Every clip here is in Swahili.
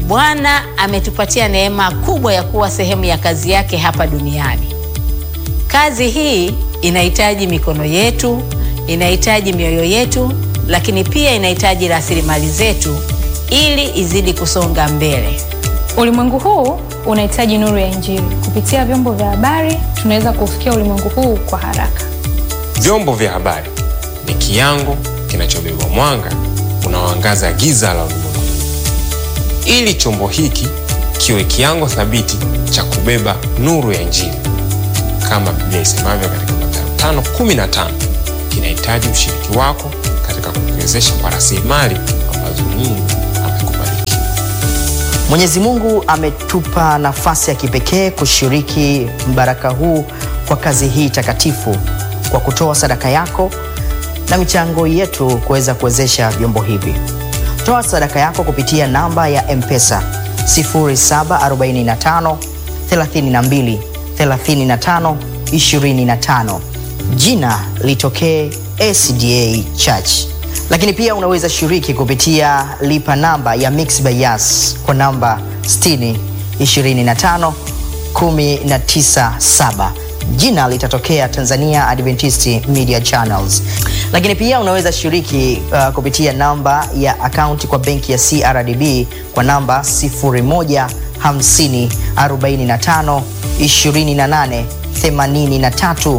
Bwana ametupatia neema kubwa ya kuwa sehemu ya kazi yake hapa duniani. Kazi hii inahitaji mikono yetu, inahitaji mioyo yetu, lakini pia inahitaji rasilimali zetu ili izidi kusonga mbele. Ulimwengu huu unahitaji nuru ya Injili. Kupitia vyombo vya habari, tunaweza kufikia ulimwengu huu kwa haraka. Vyombo vya habari ni kiango kinachobeba mwanga unaoangaza giza la ulimwengu. Ili chombo hiki kiwe kiango thabiti cha kubeba nuru ya Injili, kama Biblia isemavyo katika Mathayo 5:15, kinahitaji ushiriki wako katika kukiwezesha kwa rasilimali ambazo Mungu amekubariki. Mwenyezi Mungu ametupa nafasi ya kipekee kushiriki mbaraka huu kwa kazi hii takatifu kwa kutoa sadaka yako na michango yetu kuweza kuwezesha vyombo hivi. Toa sadaka yako kupitia namba ya M-Pesa 0745 32 35 25. Jina litokee SDA Church. Lakini pia unaweza shiriki kupitia lipa namba ya Mixx by Yas kwa namba 60 25 197. Jina litatokea Tanzania Adventist Media Channels. Lakini pia unaweza shiriki kupitia namba ya akaunti kwa benki ya CRDB kwa namba 0150 45 28 83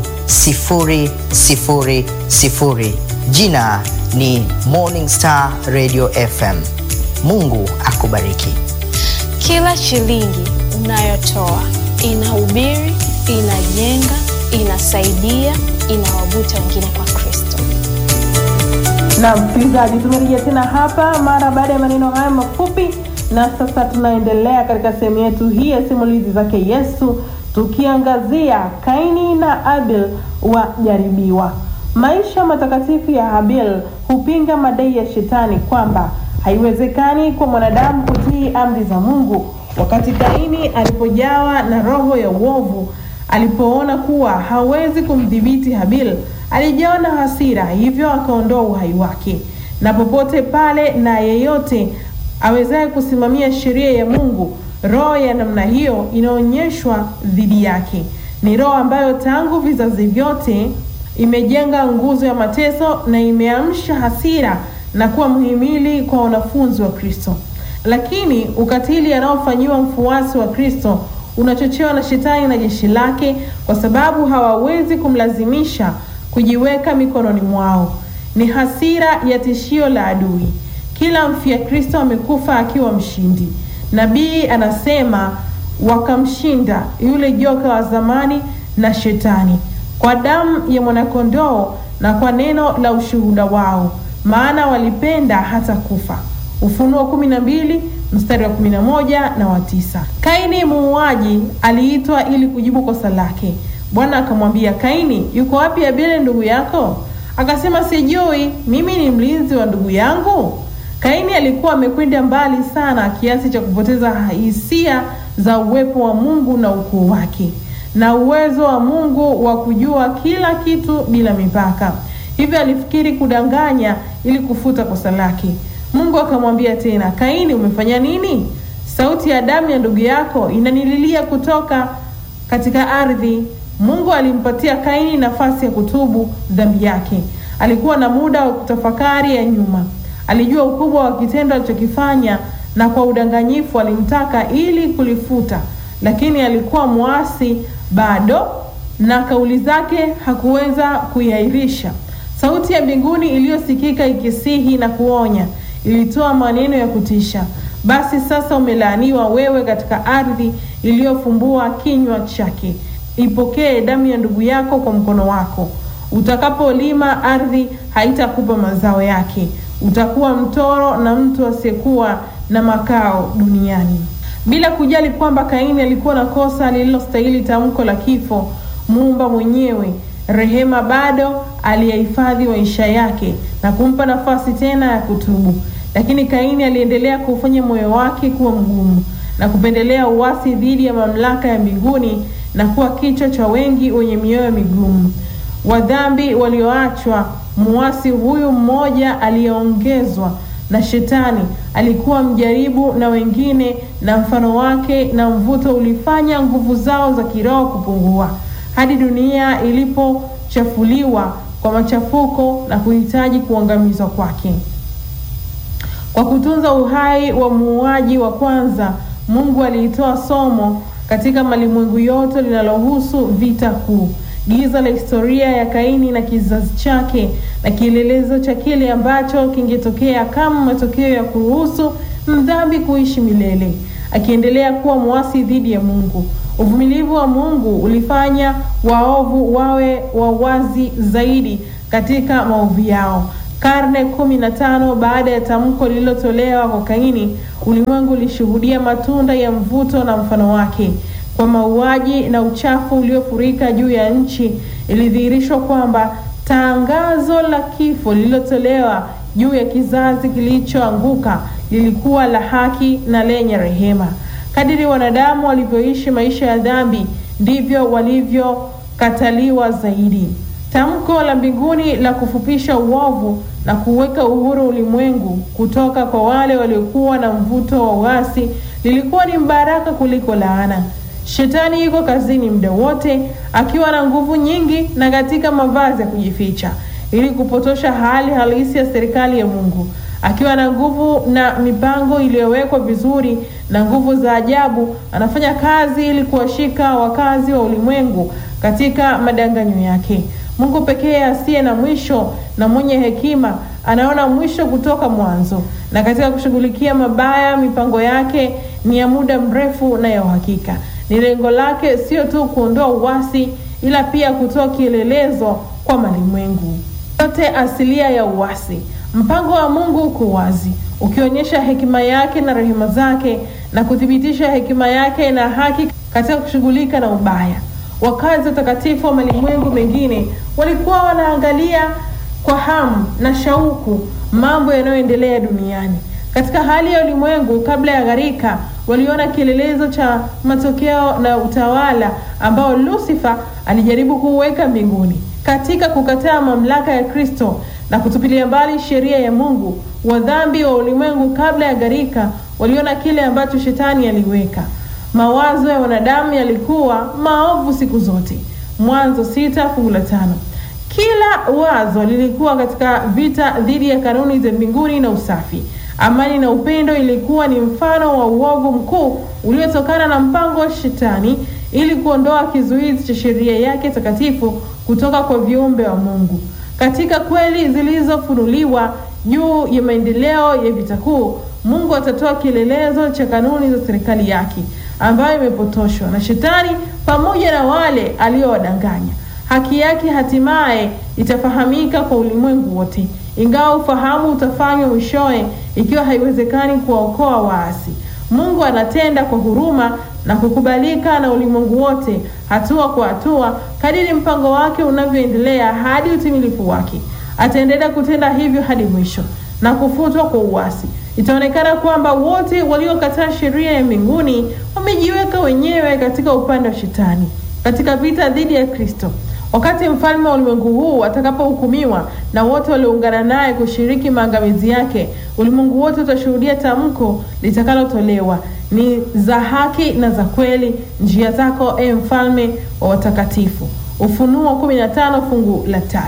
000. Jina ni Morning Star Radio FM. Mungu akubariki. Kila shilingi unayotoa inahubiri, inajenga, inasaidia, inawavuta wengine kwa Kristo. Na msikilizaji, tumerejea tena hapa mara baada ya maneno haya mafupi, na sasa tunaendelea katika sehemu yetu hii ya simulizi zake Yesu, tukiangazia Kaini na Abel wajaribiwa. Maisha matakatifu ya Abel hupinga madai ya shetani kwamba haiwezekani kwa mwanadamu kutii amri za Mungu. Wakati Kaini alipojawa na roho ya uovu, alipoona kuwa hawezi kumdhibiti Abel, alijawa na hasira, hivyo akaondoa uhai wake. Na popote pale na yeyote awezaye kusimamia sheria ya Mungu, roho ya namna hiyo inaonyeshwa dhidi yake. Ni roho ambayo tangu vizazi vyote imejenga nguzo ya mateso na imeamsha hasira na kuwa muhimili kwa wanafunzi wa Kristo. Lakini ukatili anaofanyiwa mfuasi wa Kristo unachochewa na shetani na jeshi lake, kwa sababu hawawezi kumlazimisha kujiweka mikononi mwao. Ni hasira ya tishio la adui. Kila mfia Kristo amekufa akiwa mshindi. Nabii anasema wakamshinda yule joka wa zamani na shetani kwa damu ya mwanakondoo na kwa neno la ushuhuda wao, maana walipenda hata kufa. Ufunuo 12 mstari wa 11 na wa 9. Kaini muuaji aliitwa ili kujibu kosa lake. Bwana akamwambia, Kaini, yuko wapi Abel ndugu yako? Akasema, sijui, mimi ni mlinzi wa ndugu yangu. Kaini alikuwa amekwenda mbali sana kiasi cha kupoteza hisia za uwepo wa Mungu na ukuu wake na uwezo wa Mungu wa kujua kila kitu bila mipaka. Hivyo alifikiri kudanganya ili kufuta kosa lake. Mungu akamwambia tena, Kaini, umefanya nini? Sauti ya damu ya ndugu yako inanililia kutoka katika ardhi. Mungu alimpatia Kaini nafasi ya kutubu dhambi yake. Alikuwa na muda wa kutafakari ya nyuma. Alijua ukubwa wa kitendo alichokifanya, na kwa udanganyifu alimtaka ili kulifuta, lakini alikuwa muasi bado na kauli zake hakuweza kuiahirisha. Sauti ya mbinguni iliyosikika ikisihi na kuonya ilitoa maneno ya kutisha, basi sasa umelaaniwa wewe katika ardhi iliyofumbua kinywa chake. Ipokee damu ya ndugu yako kwa mkono wako. Utakapolima ardhi haitakupa mazao yake. Utakuwa mtoro na mtu asiyekuwa na makao duniani. Bila kujali kwamba Kaini alikuwa na kosa lililostahili tamko la kifo, Muumba mwenyewe rehema bado aliyehifadhi maisha yake na kumpa nafasi tena ya kutubu. Lakini Kaini aliendelea kufanya moyo wake kuwa mgumu na kupendelea uasi dhidi ya mamlaka ya mbinguni na kuwa kichwa cha wengi wenye mioyo migumu. Wadhambi walioachwa, muasi huyu mmoja aliyeongezwa na Shetani alikuwa mjaribu na wengine na mfano wake, na mvuto ulifanya nguvu zao za kiroho kupungua hadi dunia ilipochafuliwa kwa machafuko na kuhitaji kuangamizwa kwake. Kwa kutunza uhai wa muuaji wa kwanza, Mungu aliitoa somo katika malimwengu yote linalohusu vita kuu, giza la historia ya Kaini na kizazi chake, na kielelezo cha kile ambacho kingetokea kama matokeo ya kuruhusu mdhambi kuishi milele, akiendelea kuwa muasi dhidi ya Mungu. Uvumilivu wa Mungu ulifanya waovu wawe wawazi zaidi katika maovu yao. Karne 15 baada ya tamko lililotolewa kwa Kaini, ulimwengu ulishuhudia matunda ya mvuto na mfano wake. Kwa mauaji na uchafu uliofurika juu ya nchi, ilidhihirishwa kwamba tangazo la kifo lililotolewa juu ya kizazi kilichoanguka lilikuwa la haki na lenye rehema. Kadiri wanadamu walivyoishi maisha ya dhambi, ndivyo walivyokataliwa zaidi. Tamko la mbinguni la kufupisha uovu na kuweka uhuru ulimwengu kutoka kwa wale waliokuwa na mvuto wa uasi lilikuwa ni mbaraka kuliko laana. Shetani yuko kazini muda wote, akiwa na nguvu nyingi na katika mavazi ya kujificha, ili kupotosha hali halisi ya serikali ya Mungu. Akiwa na nguvu na mipango iliyowekwa vizuri na nguvu za ajabu, anafanya kazi ili kuwashika wakazi wa ulimwengu katika madanganyo yake. Mungu pekee asiye na mwisho na mwenye hekima anaona mwisho kutoka mwanzo, na katika kushughulikia mabaya, mipango yake ni ya muda mrefu na ya uhakika. Ni lengo lake sio tu kuondoa uasi, ila pia kutoa kielelezo kwa malimwengu yote asilia ya uasi. Mpango wa Mungu uko wazi, ukionyesha hekima yake na rehema zake, na kuthibitisha hekima yake na haki katika kushughulika na ubaya. Wakazi watakatifu wa malimwengu mengine walikuwa wanaangalia kwa hamu na shauku mambo yanayoendelea duniani. Katika hali ya ulimwengu kabla ya gharika, waliona kielelezo cha matokeo na utawala ambao Lucifer alijaribu kuweka mbinguni. Katika kukataa mamlaka ya Kristo na kutupilia mbali sheria ya Mungu, wadhambi wa ulimwengu kabla ya gharika waliona kile ambacho Shetani aliweka. Mawazo ya wanadamu yalikuwa maovu siku zote. Mwanzo 6:5. Kila wazo lilikuwa katika vita dhidi ya kanuni za mbinguni na usafi. Amani na upendo ilikuwa ni mfano wa uovu mkuu uliotokana na mpango wa Shetani ili kuondoa kizuizi cha sheria yake takatifu kutoka kwa viumbe wa Mungu. Katika kweli zilizofunuliwa juu ya maendeleo ya vita kuu, Mungu atatoa kielelezo cha kanuni za serikali yake ambayo imepotoshwa na Shetani pamoja na wale aliowadanganya. Haki yake hatimaye itafahamika kwa ulimwengu wote, ingawa ufahamu utafanywa mwishowe ikiwa haiwezekani kuwaokoa waasi. Mungu anatenda kwa huruma na kukubalika na ulimwengu wote, hatua kwa hatua, kadiri mpango wake unavyoendelea hadi utimilifu wake. Ataendelea kutenda hivyo hadi mwisho na kufutwa kwa uasi. Itaonekana kwamba wote waliokataa sheria ya mbinguni wamejiweka wenyewe katika upande wa Shetani katika vita dhidi ya Kristo. Wakati mfalme wa ulimwengu huu atakapohukumiwa na wote walioungana naye kushiriki maangamizi yake, ulimwengu wote utashuhudia tamko litakalotolewa: ni za haki na za kweli njia zako, mfalme wa watakatifu. Ufunuo 15 fungu la 3.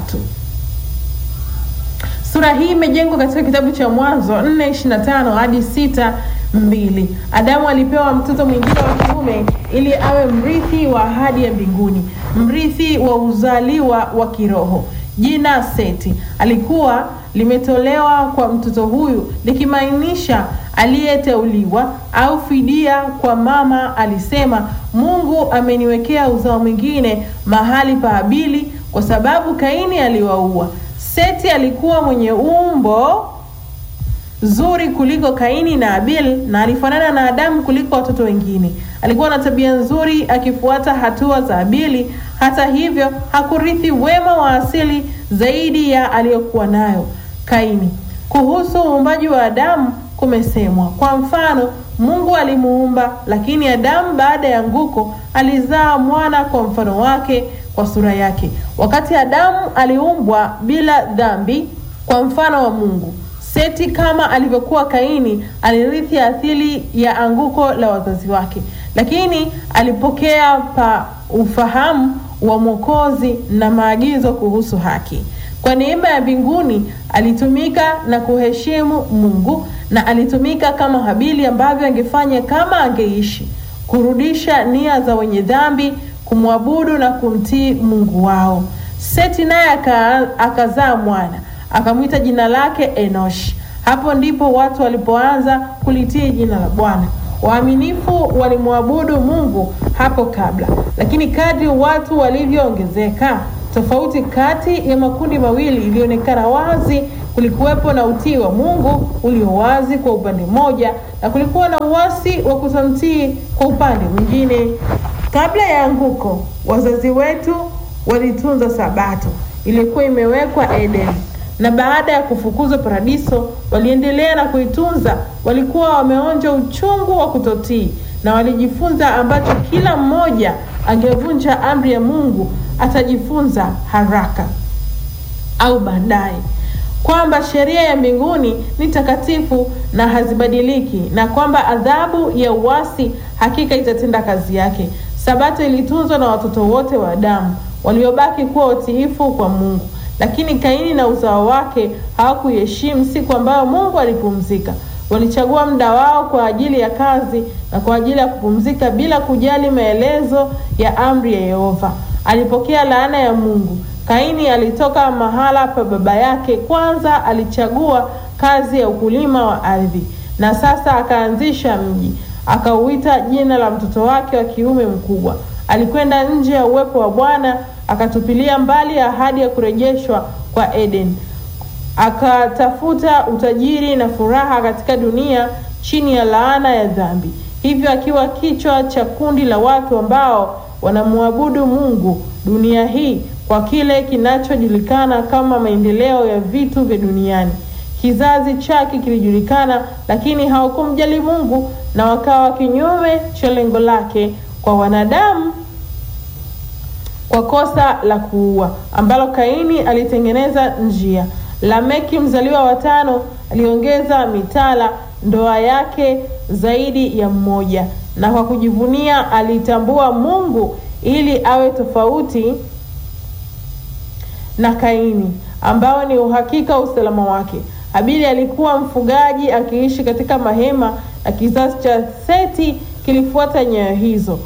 Sura hii imejengwa katika kitabu cha Mwanzo 4:25 hadi 6:2. Adamu alipewa mtoto mwingine wa kiume ili awe mrithi wa ahadi ya mbinguni, mrithi wa uzaliwa wa kiroho. Jina Seti alikuwa limetolewa kwa mtoto huyu likimaanisha aliyeteuliwa au fidia. Kwa mama alisema, Mungu ameniwekea uzao mwingine mahali pa Habili kwa sababu Kaini aliwaua. Seti alikuwa mwenye umbo zuri kuliko Kaini na Abel, na alifanana na Adamu kuliko watoto wengine. Alikuwa na tabia nzuri akifuata hatua za Abeli. Hata hivyo, hakurithi wema wa asili zaidi ya aliyokuwa nayo Kaini. Kuhusu uumbaji wa Adamu kumesemwa, kwa mfano, Mungu alimuumba, lakini Adamu baada ya anguko alizaa mwana kwa mfano wake, kwa sura yake. Wakati Adamu aliumbwa bila dhambi kwa mfano wa Mungu, Seti kama alivyokuwa Kaini alirithi asili ya anguko la wazazi wake, lakini alipokea ufahamu wa Mwokozi na maagizo kuhusu haki. Kwa neema ya mbinguni alitumika na kuheshimu Mungu, na alitumika kama Habili ambavyo angefanya kama angeishi, kurudisha nia za wenye dhambi, kumwabudu na kumtii Mungu wao. Seti naye akazaa mwana, akamwita jina lake Enoshi. Hapo ndipo watu walipoanza kulitii jina la Bwana. Waaminifu walimwabudu Mungu hapo kabla, lakini kadri watu walivyoongezeka, tofauti kati ya makundi mawili ilionekana wazi. Kulikuwepo na utii wa Mungu ulio wazi kwa upande mmoja, na kulikuwa na uasi wa kutomtii kwa upande mwingine. Kabla ya anguko, wazazi wetu walitunza Sabato ilikuwa imewekwa Eden, na baada ya kufukuzwa paradiso waliendelea na kuitunza. Walikuwa wameonja uchungu wa kutotii, na walijifunza ambacho kila mmoja angevunja amri ya Mungu atajifunza haraka au baadaye, kwamba sheria ya mbinguni ni takatifu na hazibadiliki, na kwamba adhabu ya uasi hakika itatenda kazi yake. Sabato ilitunzwa na watoto wote wa Adamu waliobaki kuwa watiifu kwa Mungu, lakini Kaini na uzao wake hawakuheshimu siku ambayo Mungu alipumzika. Walichagua muda wao kwa ajili ya kazi na kwa ajili ya kupumzika bila kujali maelezo ya amri ya Yehova. Alipokea laana ya Mungu. Kaini alitoka mahala pa baba yake. Kwanza alichagua kazi ya ukulima wa ardhi, na sasa akaanzisha mji. Akauita jina la mtoto wake wa kiume mkubwa. Alikwenda nje ya uwepo wa Bwana, akatupilia mbali ahadi ya kurejeshwa kwa Eden. Akatafuta utajiri na furaha katika dunia chini ya laana ya dhambi. Hivyo akiwa kichwa cha kundi la watu ambao wanamwabudu Mungu dunia hii kwa kile kinachojulikana kama maendeleo ya vitu vya duniani. Kizazi chake kilijulikana, lakini hawakumjali Mungu na wakawa kinyume cha lengo lake kwa wanadamu kwa kosa la kuua ambalo Kaini alitengeneza njia. Lameki mzaliwa wa 5 aliongeza mitala ndoa yake zaidi ya mmoja, na kwa kujivunia alitambua Mungu ili awe tofauti na Kaini ambao ni uhakika usalama wake. Habili alikuwa mfugaji akiishi katika mahema, na kizazi cha Seti kilifuata nyayo hizo.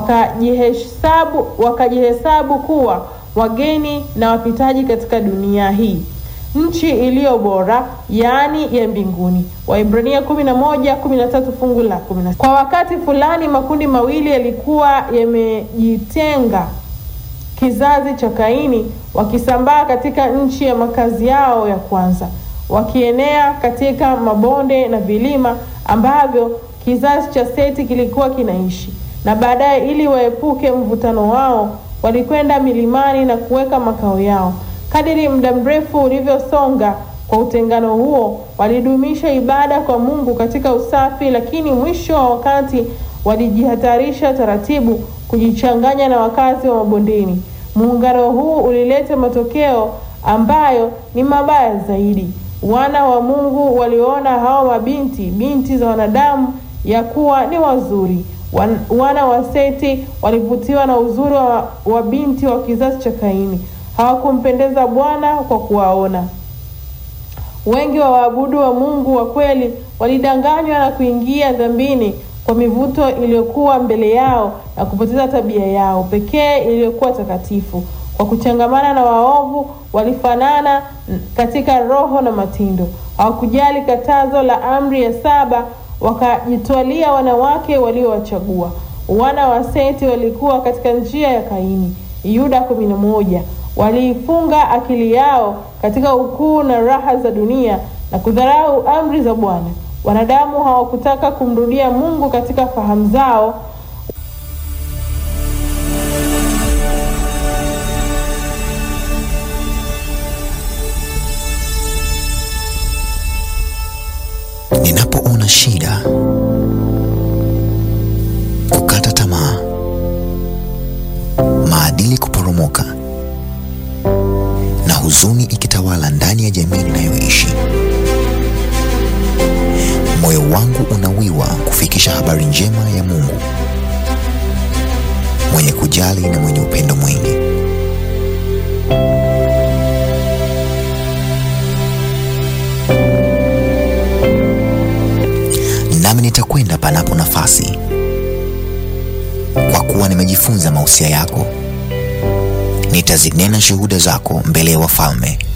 Wakajihesabu kuwa wageni na wapitaji katika dunia hii, nchi iliyo bora, yaani ya mbinguni. Waebrania 11:13 fungu la 10. Kwa wakati fulani makundi mawili yalikuwa yamejitenga. Kizazi cha Kaini wakisambaa katika nchi ya makazi yao ya kwanza, wakienea katika mabonde na vilima ambavyo kizazi cha Seti kilikuwa kinaishi. Na baadaye, ili waepuke mvutano wao, walikwenda milimani na kuweka makao yao. Kadiri muda mrefu ulivyosonga kwa utengano huo, walidumisha ibada kwa Mungu katika usafi, lakini mwisho wa wakati walijihatarisha taratibu kujichanganya na wakazi wa mabondeni. Muungano huu ulileta matokeo ambayo ni mabaya zaidi. Wana wa Mungu waliona hao binti za wanadamu ya kuwa ni wazuri. Wana wa Seti walivutiwa na uzuri wa binti wa kizazi cha Kaini. Hawakumpendeza Bwana kwa kuwaona. Wengi wa waabudu wa Mungu wa kweli walidanganywa na kuingia dhambini kwa mivuto iliyokuwa mbele yao na kupoteza tabia yao pekee iliyokuwa takatifu. Kwa kuchangamana na waovu, walifanana katika roho na matindo. Hawakujali katazo la amri ya 7, wakajitwalia wanawake waliowachagua. Wana wa Seti walikuwa katika njia ya Kaini. Yuda 11. Waliifunga akili yao katika ukuu na raha za dunia na kudharau amri za Bwana. Wanadamu hawakutaka kumrudia Mungu katika fahamu zao. Ninapoona shida, kukata tamaa, maadili kuporomoka na huzuni ikitawala ndani ya jamii ninayoishi, kufikisha habari njema ya Mungu mwenye kujali na mwenye upendo mwingi. Nami nitakwenda panapo nafasi, kwa kuwa nimejifunza mausia yako. Nitazinena shuhuda zako mbele ya wafalme.